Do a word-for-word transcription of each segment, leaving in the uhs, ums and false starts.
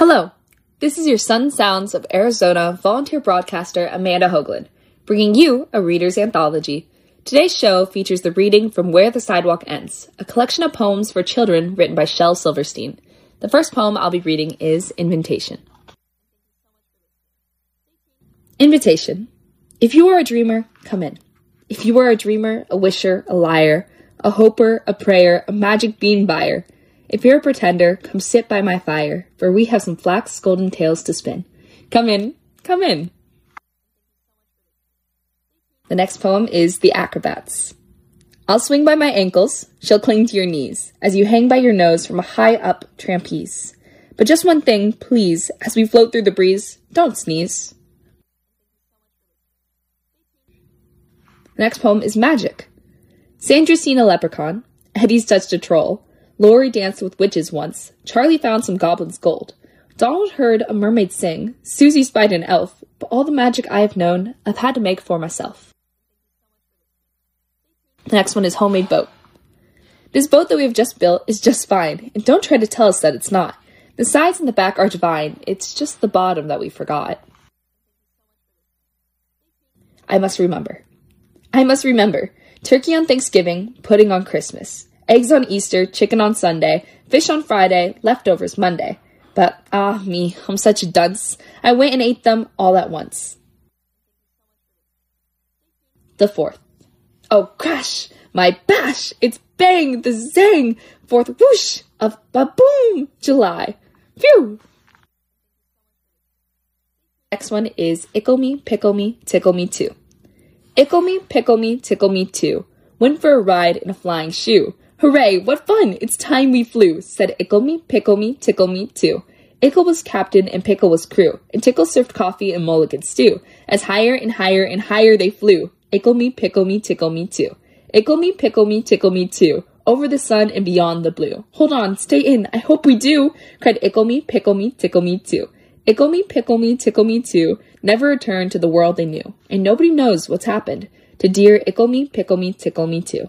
Hello, this is your Sun Sounds of Arizona volunteer broadcaster Amanda Hoagland, bringing you a reader's anthology. Today's show features the reading from Where the Sidewalk Ends, a collection of poems for children written by Shel Silverstein. The first poem I'll be reading is Invitation. Invitation. If you are a dreamer, come in. If you are a dreamer, a wisher, a liar, a hoper, a prayer, a magic bean buyer, if you're a pretender, come sit by my fire, for we have some flax golden tales to spin. Come in, come in. The next poem is The Acrobats. I'll swing by my ankles, she'll cling to your knees, as you hang by your nose from a high-up trapeze. But just one thing, please, as we float through the breeze, don't sneeze. The next poem is Magic. Sandra's seen a leprechaun, Eddie's touched a troll, Lori danced with witches once, Charlie found some goblin's gold, Donald heard a mermaid sing, Susie spied an elf, but all the magic I have known, I've had to make for myself. The next one is Homemade Boat. This boat that we have just built is just fine, and don't try to tell us that it's not. The sides and the back are divine, it's just the bottom that we forgot. I must remember. I must remember. Turkey on Thanksgiving, pudding on Christmas. Eggs on Easter, chicken on Sunday, fish on Friday, leftovers Monday. But, ah, me, I'm such a dunce. I went and ate them all at once. The fourth. Oh, crash! My bash! It's bang! The zang! Fourth whoosh! Of ba-boom! July. Phew! Next one is Ickle Me, Pickle Me, Tickle Me Too. Ickle me, pickle me, tickle me too. Went for a ride in a flying shoe. Hooray, what fun! It's time we flew, said Ickle me, pickle me, tickle me too. Ickle was captain and Pickle was crew, and Tickle served coffee and mulligan stew. As higher and higher and higher they flew. Ickle me, pickle me, tickle me too. Ickle me, pickle me, tickle me too. Over the sun and beyond the blue. Hold on, stay in, I hope we do, cried Ickle me, pickle me, tickle me too. Ickle me, pickle me, tickle me too. Never returned to the world they knew, and nobody knows what's happened to dear Ickle me, pickle me, tickle me too.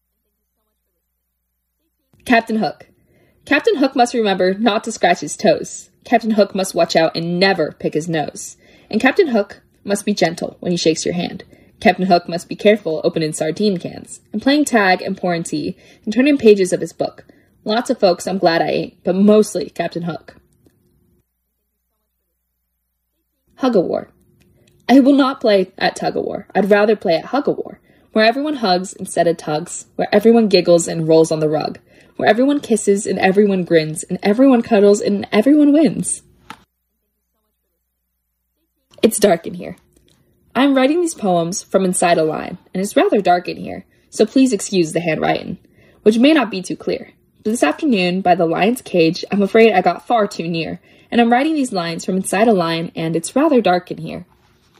Captain Hook. Captain Hook must remember not to scratch his toes. Captain Hook must watch out and never pick his nose. And Captain Hook must be gentle when he shakes your hand. Captain Hook must be careful opening sardine cans, and playing tag and pouring tea, and turning pages of his book. Lots of folks I'm glad I ain't, but mostly Captain Hook. Hug-a-war. I will not play at tug-a-war. I'd rather play at hug-a-war, where everyone hugs instead of tugs, where everyone giggles and rolls on the rug, where everyone kisses and everyone grins, and everyone cuddles and everyone wins. It's dark in here. I'm writing these poems from inside a line, and it's rather dark in here, so please excuse the handwriting, which may not be too clear. But this afternoon, by the lion's cage, I'm afraid I got far too near, and I'm writing these lines from inside a line, and it's rather dark in here.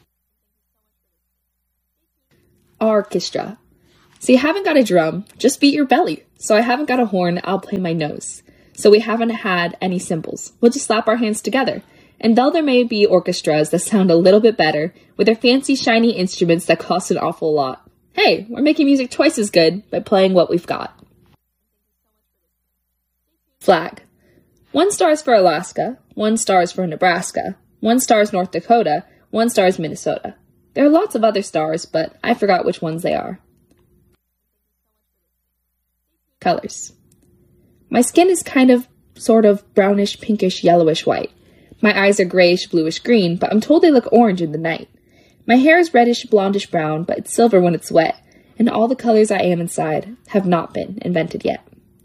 Orchestra. So you haven't got a drum, just beat your belly. So I haven't got a horn, I'll play my nose. So we haven't had any cymbals, we'll just slap our hands together. And though there may be orchestras that sound a little bit better, with their fancy shiny instruments that cost an awful lot, hey, we're making music twice as good by playing what we've got. Flag. One star is for Alaska, one star is for Nebraska, one star is North Dakota, one star is Minnesota. There are lots of other stars, but I forgot which ones they are. Colors. My skin is kind of, sort of, brownish, pinkish, yellowish white. My eyes are grayish, bluish green, but I'm told they look orange in the night. My hair is reddish, blondish brown, but it's silver when it's wet, and all the colors I am inside have not been invented yet.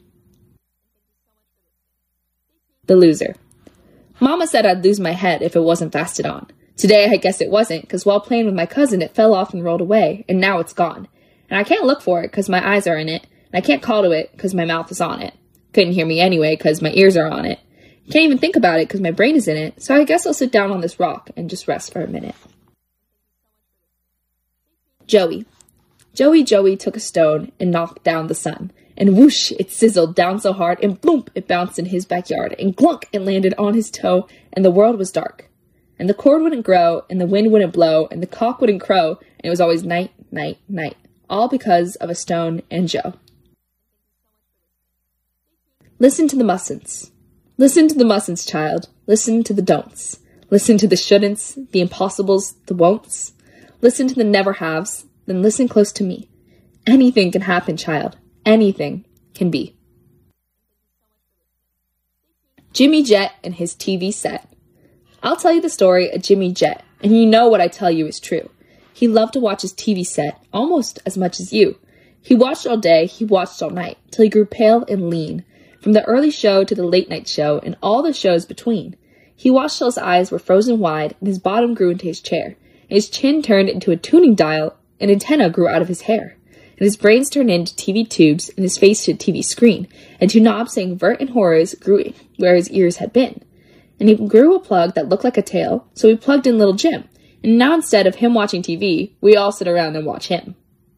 The loser. Mama said I'd lose my head if it wasn't fastened on. Today I guess it wasn't, because while playing with my cousin it fell off and rolled away, and now it's gone. And I can't look for it because my eyes are in it, and I can't call to it because my mouth is on it. Couldn't hear me anyway because my ears are on it. Can't even think about it because my brain is in it, so I guess I'll sit down on this rock and just rest for a minute. Joey. Joey Joey took a stone and knocked down the sun. And whoosh, it sizzled down so hard, and bloomp, it bounced in his backyard, and glunk, it landed on his toe, and the world was dark. And the cord wouldn't grow, and the wind wouldn't blow, and the cock wouldn't crow, and it was always night, night, night, all because of a stone and Joe. Listen to the mussins. Listen to the mustn'ts, child. Listen to the don'ts. Listen to the shouldn'ts, the impossibles, the won'ts. Listen to the never-haves, then listen close to me. Anything can happen, child. Anything can be. Jimmy Jet and his T V set. I'll tell you the story of Jimmy Jet, and you know what I tell you is true. He loved to watch his T V set almost as much as you. He watched all day, he watched all night, till he grew pale and lean, from the early show to the late night show and all the shows between. He watched till his eyes were frozen wide and his bottom grew into his chair, and his chin turned into a tuning dial, and antenna grew out of his hair, and his brains turned into T V tubes, and his face to a T V screen, and two knobs saying vert and horrors grew where his ears had been. And he grew a plug that looked like a tail, so we plugged in little Jim, and now instead of him watching T V, we all sit around and watch him.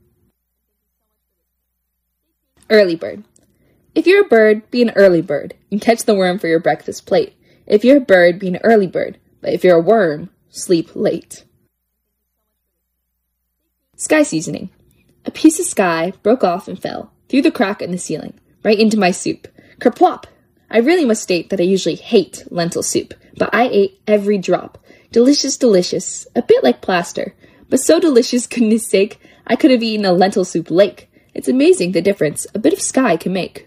Early bird. If you're a bird, be an early bird, and catch the worm for your breakfast plate. If you're a bird, be an early bird, but if you're a worm, sleep late. Sky seasoning. A piece of sky broke off and fell, through the crack in the ceiling, right into my soup. Kerplop! I really must state that I usually hate lentil soup, but I ate every drop. Delicious, delicious, a bit like plaster, but so delicious, goodness sake, I could have eaten a lentil soup lake. It's amazing the difference a bit of sky can make.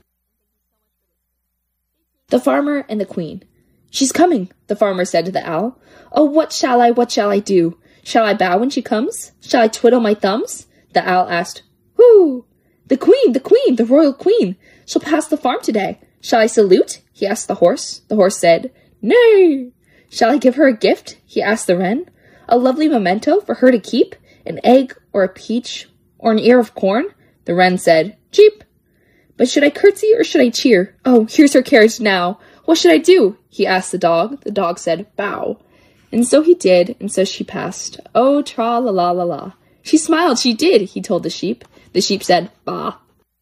The farmer and the queen. She's coming, the farmer said to the owl. Oh, what shall I, what shall I do? Shall I bow when she comes? Shall I twiddle my thumbs? The owl asked. Whoo! The queen, the queen, the royal queen. She'll pass the farm today. Shall I salute? He asked the horse. The horse said, Nay. Shall I give her a gift? He asked the wren. A lovely memento for her to keep? An egg or a peach or an ear of corn? The wren said, Cheap. But should I curtsy or should I cheer? Oh, here's her carriage now. What should I do? He asked the dog. The dog said, Bow. And so he did, and so she passed. Oh, tra-la-la-la-la. She smiled, she did, he told the sheep. The sheep said, Bah.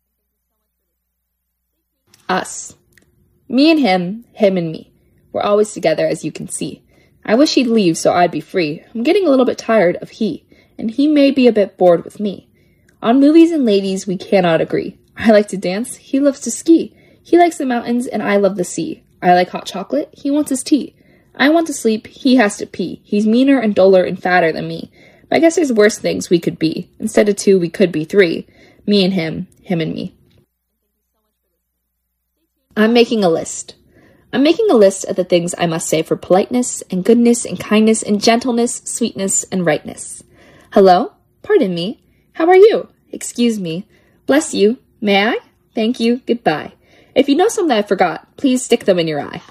Us. Me and him, him and me. We're always together, as you can see. I wish he'd leave so I'd be free. I'm getting a little bit tired of he, and he may be a bit bored with me. On movies and ladies, we cannot agree. I like to dance, he loves to ski. He likes the mountains, and I love the sea. I like hot chocolate, he wants his tea. I want to sleep, he has to pee. He's meaner and duller and fatter than me. But I guess there's worse things we could be. Instead of two, we could be three. Me and him, him and me. I'm making a list. I'm making a list of the things I must say for politeness and goodness and kindness and gentleness, sweetness and rightness. Hello? Pardon me. How are you? Excuse me. Bless you. May I? Thank you. Goodbye. If you know some that I forgot, please stick them in your eye.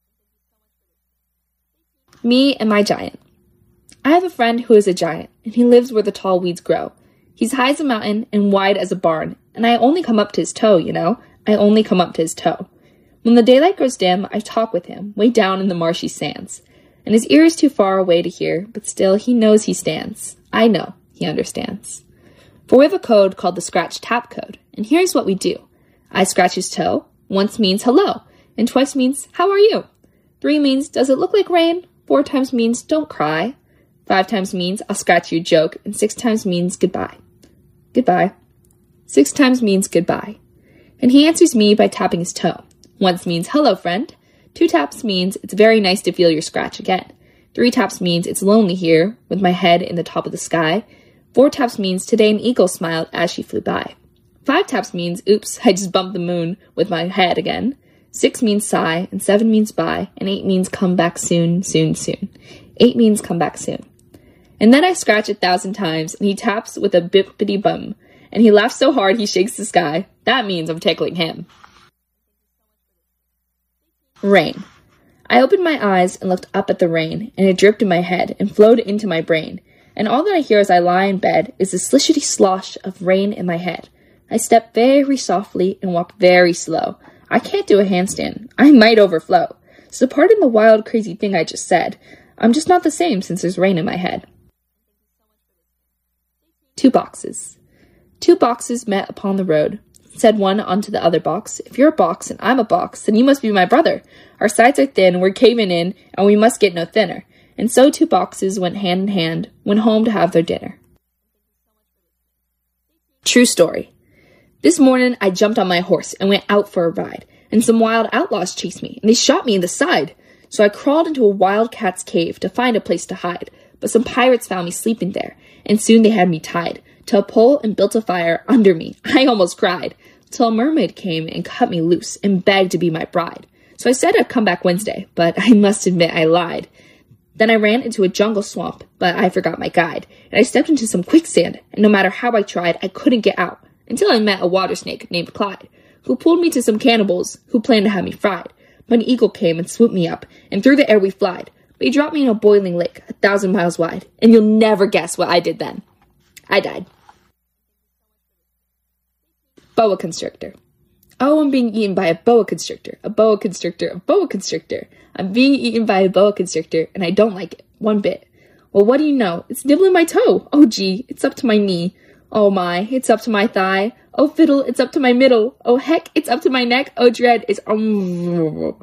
Me and my giant. I have a friend who is a giant, and he lives where the tall weeds grow. He's high as a mountain and wide as a barn, and I only come up to his toe, you know. I only come up to his toe. When the daylight grows dim, I talk with him, way down in the marshy sands. And his ear is too far away to hear, but still he knows he stands. I know he understands. For we have a code called the Scratch Tap Code, and here's what we do. I scratch his toe. Once means hello, and twice means how are you? Three means does it look like rain? Four times means don't cry. Five times means I'll scratch you joke, and six times means goodbye. Goodbye. Six times means goodbye. And he answers me by tapping his toe. Once means hello, friend. Two taps means it's very nice to feel your scratch again. Three taps means it's lonely here, with my head in the top of the sky. Four taps means today an eagle smiled as she flew by. Five taps means oops, I just bumped the moon with my head again. Six means sigh, and seven means bye, and eight means come back soon, soon, soon. Eight means come back soon. And then I scratch a thousand times, and he taps with a bippity bum, and he laughs so hard he shakes the sky. That means I'm tickling him. Rain. I opened my eyes and looked up at the rain, and it dripped in my head and flowed into my brain, and all that I hear as I lie in bed is the slishity slosh of rain in my head. I step very softly and walk very slow. I can't do a handstand. I might overflow. So pardon the wild, crazy thing I just said. I'm just not the same since there's rain in my head. Two boxes. Two boxes met upon the road. Said one unto the other box, if you're a box and I'm a box, then you must be my brother. Our sides are thin, we're caving in, and we must get no thinner. And so two boxes went hand in hand, went home to have their dinner. True story. This morning I jumped on my horse and went out for a ride. and some wild outlaws chased me, and they shot me in the side. So I crawled into a wildcat's cave to find a place to hide, but some pirates found me sleeping there, and soon they had me tied to a pole and built a fire under me. I almost cried, till a mermaid came and cut me loose and begged to be my bride. So I said I'd come back Wednesday, but I must admit I lied. Then I ran into a jungle swamp, but I forgot my guide, and I stepped into some quicksand, and no matter how I tried, I couldn't get out, until I met a water snake named Clyde, who pulled me to some cannibals who planned to have me fried. But an eagle came and swooped me up, and through the air we flied. But he dropped me in a boiling lake, a thousand miles wide, and you'll never guess what I did then. I died. Boa constrictor. Oh, I'm being eaten by a boa constrictor, a boa constrictor, a boa constrictor. I'm being eaten by a boa constrictor, and I don't like it, one bit. Well, what do you know? It's nibbling my toe. Oh, gee, it's up to my knee. Oh, my, it's up to my thigh. Oh, fiddle, it's up to my middle. Oh, heck, it's up to my neck. Oh, dread, it's... Um...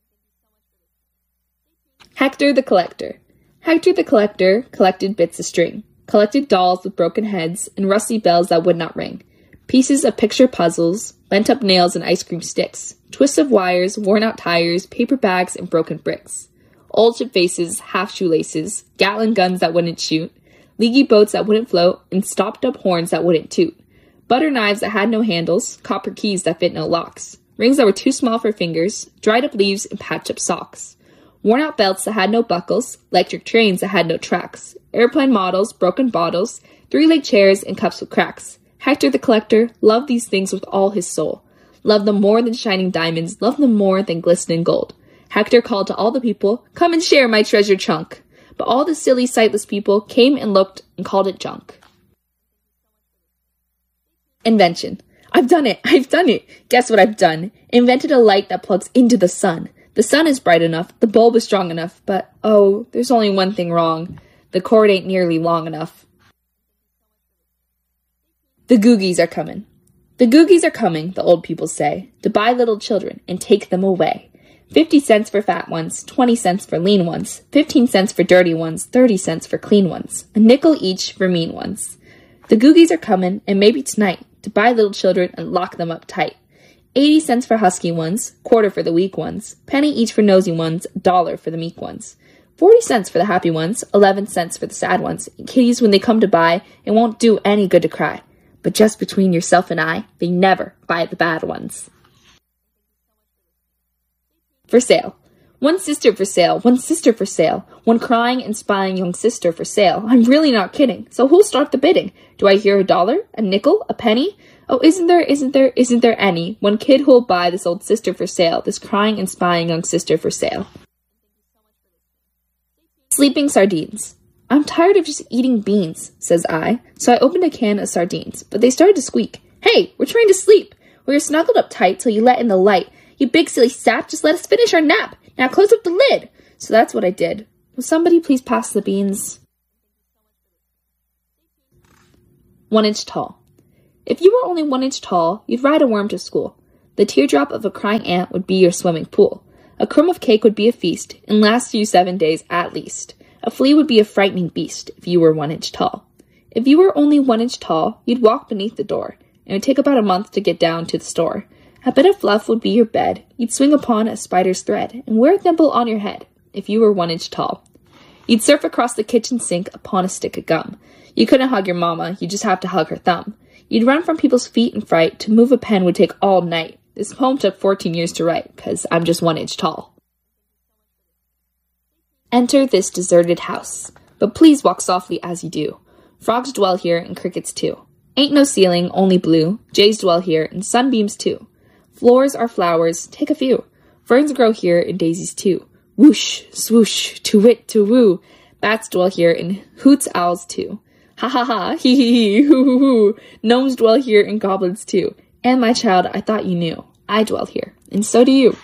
Hector the Collector. Hector the Collector collected bits of string, collected dolls with broken heads and rusty bells that would not ring, pieces of picture puzzles, bent-up nails and ice cream sticks, twists of wires, worn-out tires, paper bags, and broken bricks, old chip faces, half shoelaces, Gatling guns that wouldn't shoot, leaky boats that wouldn't float, and stopped-up horns that wouldn't toot, butter knives that had no handles, copper keys that fit no locks, rings that were too small for fingers, dried-up leaves, and patched-up socks, worn-out belts that had no buckles, electric trains that had no tracks, airplane models, broken bottles, three-legged chairs, and cups with cracks. Hector the Collector loved these things with all his soul. Loved them more than shining diamonds, loved them more than glistening gold. Hector called to all the people, "Come and share my treasure chunk." But all the silly, sightless people came and looked and called it junk. Invention. I've done it! I've done it! Guess what I've done? Invented a light that plugs into the sun. The sun is bright enough, the bulb is strong enough, but, oh, there's only one thing wrong. The cord ain't nearly long enough. The Googies are coming. The Googies are coming, the old people say, to buy little children and take them away. Fifty cents for fat ones, twenty cents for lean ones, fifteen cents for dirty ones, thirty cents for clean ones, a nickel each for mean ones. The Googies are coming, and maybe tonight, to buy little children and lock them up tight. Eighty cents for husky ones, quarter for the weak ones, penny each for nosy ones, dollar for the meek ones. Forty cents for the happy ones, eleven cents for the sad ones. And kitties, when they come to buy, it won't do any good to cry. But just between yourself and I, they never buy the bad ones. For sale. One sister for sale, one sister for sale, one crying and spying young sister for sale. I'm really not kidding, so who'll start the bidding? Do I hear a dollar, a nickel, a penny? Oh, isn't there, isn't there, isn't there any? One kid who'll buy this old sister for sale, this crying and spying young sister for sale. Sleeping sardines. I'm tired of just eating beans, says I, so I opened a can of sardines, but they started to squeak. Hey, we're trying to sleep. We were snuggled up tight till you let in the light. You big silly sap, just let us finish our nap. Now close up the lid. So that's what I did. Will somebody please pass the beans? One inch tall. If you were only one inch tall, you'd ride a worm to school. The teardrop of a crying ant would be your swimming pool. A crumb of cake would be a feast, and last you seven days at least. A flea would be a frightening beast if you were one inch tall. If you were only one inch tall, you'd walk beneath the door. It would take about a month to get down to the store. A bit of fluff would be your bed. You'd swing upon a spider's thread and wear a thimble on your head if you were one inch tall. You'd surf across the kitchen sink upon a stick of gum. You couldn't hug your mama, you just have to hug her thumb. You'd run from people's feet in fright. To move a pen would take all night. This poem took fourteen years to write, because I'm just one inch tall. Enter this deserted house, but please walk softly as you do. Frogs dwell here and crickets too. Ain't no ceiling, only blue. Jays dwell here and sunbeams too. Floors are flowers, take a few. Ferns grow here and daisies too. Whoosh, swoosh, to-wit, to-woo. Bats dwell here and hoots owls too. Ha ha ha, hee hee hee, hoo hoo hoo. Gnomes dwell here and goblins too. And my child, I thought you knew. I dwell here, and so do you.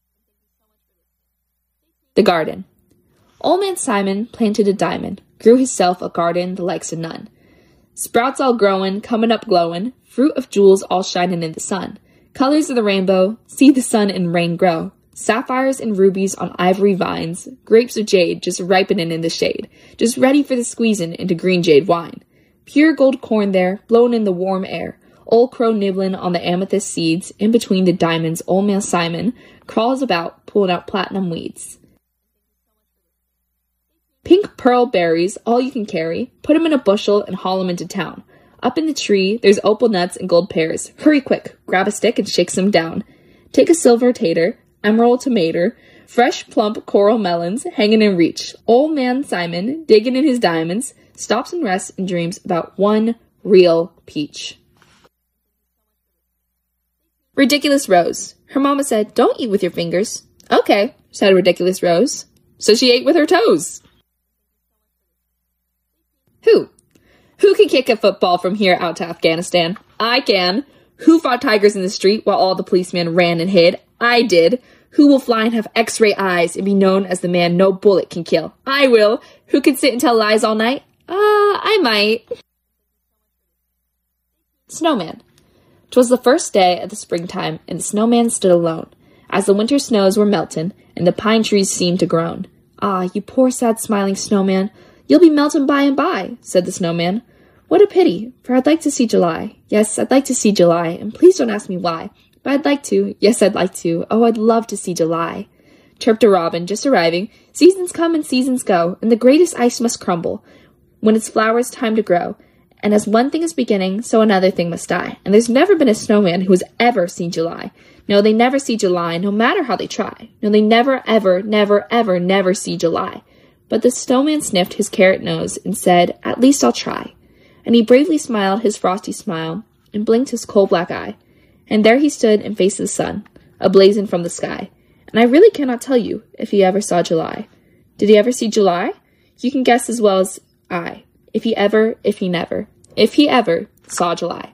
The garden. Old man Simon planted a diamond, grew hisself a garden the likes of none. Sprouts all growin', comin' up glowin', fruit of jewels all shinin' in the sun. Colors of the rainbow, see the sun and rain grow. Sapphires and rubies on ivory vines, grapes of jade just ripenin' in the shade, just ready for the squeezin' into green jade wine. Pure gold corn there, blown in the warm air. Old Crow nibbling on the amethyst seeds in between the diamonds. Old Man Simon crawls about, pulling out platinum weeds. Pink pearl berries, all you can carry. Put 'em in a bushel and haul 'em into town. Up in the tree, there's opal nuts and gold pears. Hurry quick, grab a stick and shake some down. Take a silver tater, emerald tomato, fresh plump coral melons hanging in reach. Old Man Simon, digging in his diamonds, stops and rests and dreams about one real peach. Ridiculous Rose. Her mama said, "Don't eat with your fingers." "Okay," said Ridiculous Rose. So she ate with her toes. Who? Who can kick a football from here out to Afghanistan? I can. Who fought tigers in the street while all the policemen ran and hid? I did. Who will fly and have x-ray eyes and be known as the man no bullet can kill? I will. Who can sit and tell lies all night? Uh, I might. Snowman. 'Twas the first day of the springtime, and the snowman stood alone, as the winter snows were melting, and the pine trees seemed to groan. "Ah, you poor sad smiling snowman, you'll be melting by and by," said the snowman. "What a pity, for I'd like to see July. Yes, I'd like to see July, and please don't ask me why. But I'd like to, yes, I'd like to. Oh, I'd love to see July." Chirped a robin, just arriving. "Seasons come and seasons go, and the greatest ice must crumble when its flowers time to grow. And as one thing is beginning, so another thing must die. And there's never been a snowman who has ever seen July. No, they never see July, no matter how they try. No, they never, ever, never, ever, never see July." But the snowman sniffed his carrot nose and said, "At least I'll try." And he bravely smiled his frosty smile and blinked his coal-black eye. And there he stood and faced the sun, ablazing from the sky. And I really cannot tell you if he ever saw July. Did he ever see July? You can guess as well as I. If he ever, if he never, if he ever saw July.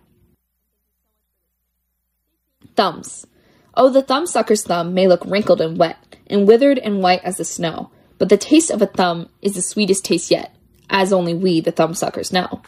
Thumbs. Oh, the thumbsucker's thumb may look wrinkled and wet, and withered and white as the snow, but the taste of a thumb is the sweetest taste yet, as only we, the thumbsuckers, know.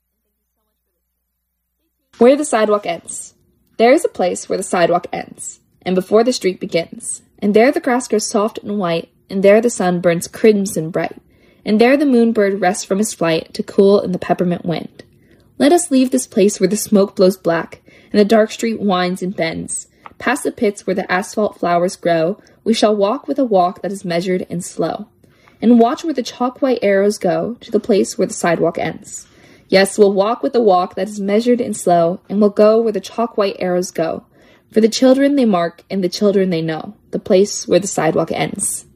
Where the sidewalk ends. There is a place where the sidewalk ends, and before the street begins, and there the grass grows soft and white, and there the sun burns crimson bright, and there the moonbird rests from his flight to cool in the peppermint wind. Let us leave this place where the smoke blows black, and the dark street winds and bends. Past the pits where the asphalt flowers grow, we shall walk with a walk that is measured and slow, and watch where the chalk-white arrows go to the place where the sidewalk ends. Yes, we'll walk with a walk that is measured and slow, and we'll go where the chalk-white arrows go. For the children they mark, and the children they know, the place where the sidewalk ends.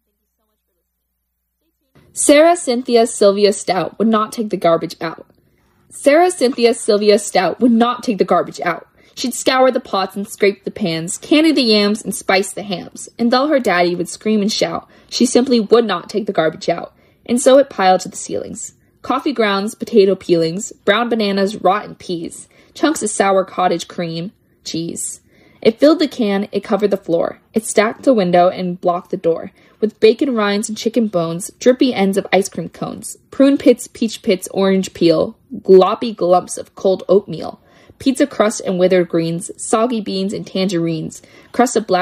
Sarah Cynthia Sylvia Stout would not take the garbage out. Sarah Cynthia Sylvia Stout would not take the garbage out. She'd scour the pots and scrape the pans, candy the yams and spice the hams, and though her daddy would scream and shout, she simply would not take the garbage out, and so it piled to the ceilings. Coffee grounds, potato peelings, brown bananas, rotten peas, chunks of sour cottage cream, cheese. It filled the can, it covered the floor, it stacked the window and blocked the door, with bacon rinds and chicken bones, drippy ends of ice cream cones, prune pits, peach pits, orange peel, gloppy glumps of cold oatmeal, pizza crust and withered greens, soggy beans and tangerines, crust of black